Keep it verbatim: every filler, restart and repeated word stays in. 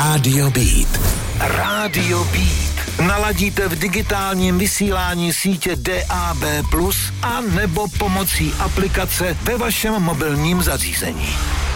Rádio Beat. Rádio Beat. Naladíte v digitálním vysílání sítě D A B plus, a nebo pomocí aplikace ve vašem mobilním zařízení.